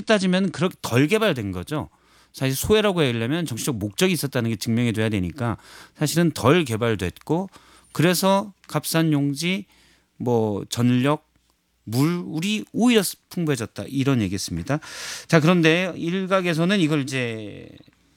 따지면 그렇게 덜 개발된 거죠. 사실 소외라고 하려면 정치적 목적이 있었다는 게 증명이 돼야 되니까 사실은 덜 개발됐고 그래서 값싼 용지 뭐 전력 물이 오히려 풍부해졌다 이런 얘기했습니다. 자 그런데 일각에서는 이걸 이제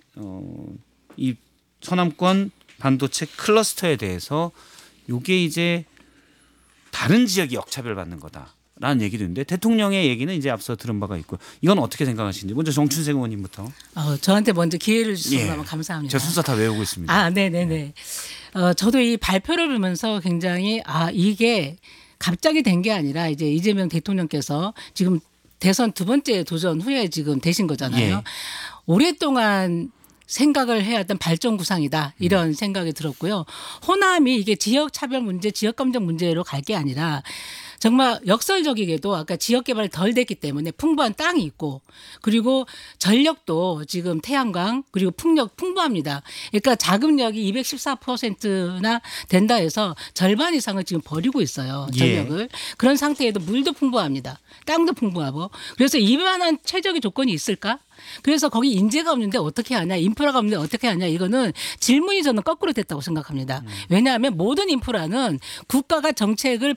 이 서남권 반도체 클러스터에 대해서 이게 이제 다른 지역이 역차별받는 거다라는 얘기도 있는데 대통령의 얘기는 이제 앞서 들은 바가 있고 이건 어떻게 생각하시는지 먼저 정춘생 의원님부터. 저한테 먼저 기회를 주셔서 너무 감사합니다. 제가 순서 다 외우고 있습니다. 아, 네네네. 저도 이 발표를 보면서 굉장히 이게 갑자기 된 게 아니라 이제 이재명 대통령께서 지금 대선 두 번째 도전 후에 지금 되신 거잖아요. 예. 오랫동안 생각을 해야 했던 발전 구상이다 이런 생각이 들었고요. 호남이 이게 지역 차별 문제, 지역 감정 문제로 갈 게 아니라 정말 역설적이게도 아까 지역 개발이 덜 됐기 때문에 풍부한 땅이 있고 그리고 전력도 지금 태양광 그리고 풍력 풍부합니다. 그러니까 자금력이 214%나 된다 해서 절반 이상을 지금 버리고 있어요. 전력을. 그런 상태에도 물도 풍부합니다. 땅도 풍부하고 그래서 이만한 최적의 조건이 있을까? 그래서 거기 인재가 없는데 어떻게 하냐, 인프라가 없는데 어떻게 하냐 이거는 질문이 저는 거꾸로 됐다고 생각합니다. 왜냐하면 모든 인프라는 국가가 정책을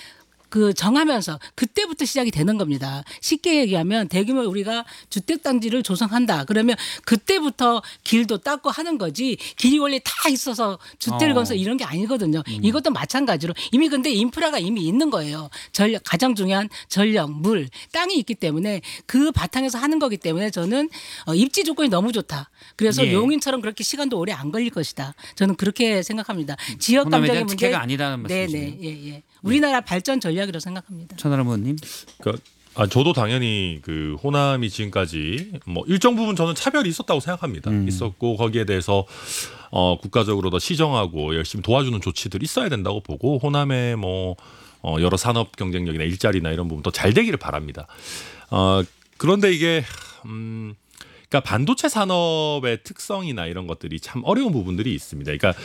정하면서 그때부터 시작이 되는 겁니다. 쉽게 얘기하면 대규모 우리가 주택단지를 조성한다. 그러면 그때부터 길도 닦고 하는 거지 길이 원래 다 있어서 주택을 건설 이런 게 아니거든요. 이것도 마찬가지로 이미 근데 인프라가 이미 있는 거예요. 전력, 가장 중요한 전력, 물, 땅이 있기 때문에 그 바탕에서 하는 거기 때문에 저는 입지 조건이 너무 좋다. 그래서 용인처럼 그렇게 시간도 오래 안 걸릴 것이다. 저는 그렇게 생각합니다. 지역 감정의 문제. 특혜가 아니라는 말씀이시죠. 네네. 예. 우리나라 발전 전략이라고 생각합니다. 천하람 의원님. 그러니까 저도 당연히 그 호남이 지금까지 뭐 일정 부분 저는 차별이 있었다고 생각합니다. 있었고 거기에 대해서 국가적으로 더 시정하고 열심히 도와주는 조치들이 있어야 된다고 보고 호남의 뭐 여러 산업 경쟁력이나 일자리나 이런 부분 더 잘 되기를 바랍니다. 그런데 이게 그러니까 반도체 산업의 특성이나 이런 것들이 참 어려운 부분들이 있습니다. 그러니까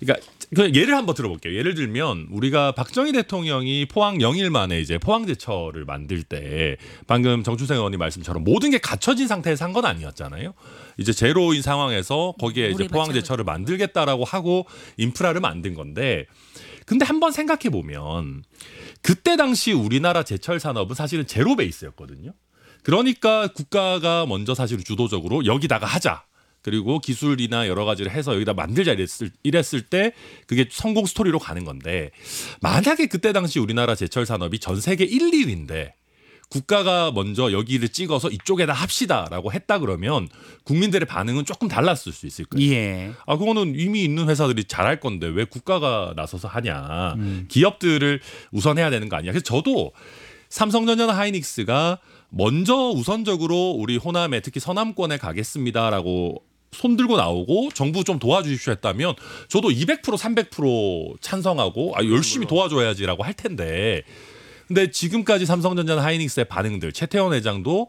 그 예를 한번 들어볼게요. 예를 들면 우리가 박정희 대통령이 포항 영일 만에 이제 포항제철을 만들 때 방금 정춘생 의원님 말씀처럼 모든 게 갖춰진 상태에서 한 건 아니었잖아요. 이제 제로인 상황에서 거기에 이제 포항제철을 만들겠다라고 하고 인프라를 만든 건데 근데 한번 생각해 보면 그때 당시 우리나라 제철 산업은 사실은 제로 베이스였거든요. 그러니까 국가가 먼저 사실 주도적으로 여기다가 하자. 그리고 기술이나 여러 가지를 해서 여기다 만들자 이랬을 때 그게 성공 스토리로 가는 건데 만약에 그때 당시 우리나라 제철 산업이 전 세계 1, 2위인데 국가가 먼저 여기를 찍어서 이쪽에다 합시다라고 했다 그러면 국민들의 반응은 조금 달랐을 수 있을 거예요. 예. 그거는 이미 있는 회사들이 잘할 건데 왜 국가가 나서서 하냐. 기업들을 우선해야 되는 거 아니야. 그래서 저도 삼성전자나 하이닉스가 먼저 우선적으로 우리 호남에 특히 서남권에 가겠습니다라고 손들고 나오고 정부 좀 도와주십시오 했다면 저도 200% 300% 찬성하고 열심히 도와줘야지라고 할 텐데 근데 지금까지 삼성전자나 하이닉스의 반응들 최태원 회장도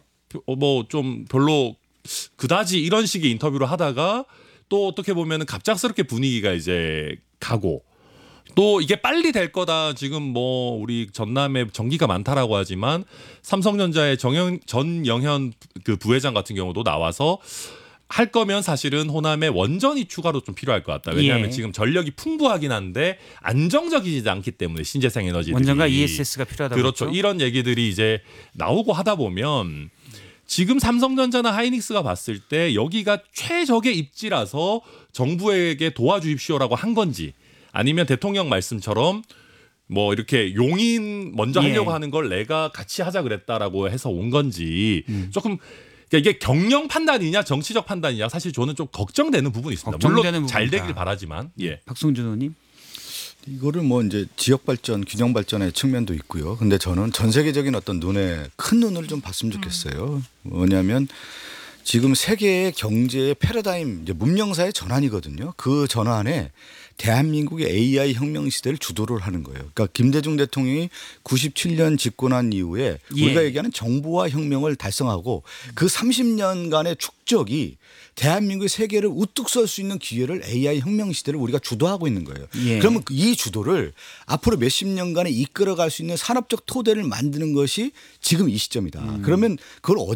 뭐 좀 별로 그다지 이런 식의 인터뷰를 하다가 또 어떻게 보면 갑작스럽게 분위기가 이제 가고 또 이게 빨리 될 거다. 지금 뭐 우리 전남에 전기가 많다라고 하지만 삼성전자의 전영현 그 부회장 같은 경우도 나와서 할 거면 사실은 호남에 원전이 추가로 좀 필요할 것 같다. 왜냐하면 지금 전력이 풍부하긴 한데 안정적이지 않기 때문에 신재생 에너지들이 원전과 ESS가 필요하다고 그렇죠. 했죠? 이런 얘기들이 이제 나오고 하다 보면 지금 삼성전자나 하이닉스가 봤을 때 여기가 최적의 입지라서 정부에게 도와주십시오라고 한 건지 아니면 대통령 말씀처럼 뭐 이렇게 용인 먼저 하려고 하는 걸 내가 같이 하자 그랬다라고 해서 온 건지 조금 그러니까 이게 경영 판단이냐 정치적 판단이냐 사실 저는 좀 걱정되는 부분이 있습니다. 물론 잘 되길 바라지만. 박성준 의원님. 이거를 뭐 이제 지역 발전, 균형 발전의 측면도 있고요. 근데 저는 전 세계적인 어떤 큰 눈을 좀 봤으면 좋겠어요. 뭐냐면 지금 세계의 경제의 패러다임, 이제 문명사의 전환이거든요. 그 전환에 대한민국의 AI 혁명 시대를 주도를 하는 거예요. 그러니까 김대중 대통령이 97년 집권한 이후에 우리가 얘기하는 정보화 혁명을 달성하고 그 30년간의 축적이 대한민국의 세계를 우뚝 설 수 있는 기회를 AI 혁명 시대를 우리가 주도하고 있는 거예요. 그러면 이 주도를 앞으로 몇십 년간에 이끌어갈 수 있는 산업적 토대를 만드는 것이 지금 이 시점이다. 그러면 그걸